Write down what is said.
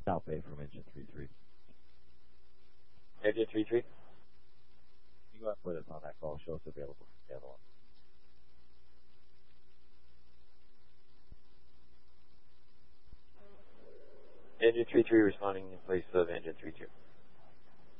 South Bay from engine 33. Engine 33. You go ahead and put us on that call. Show us available for the other one. Engine 33 responding in place of engine 32.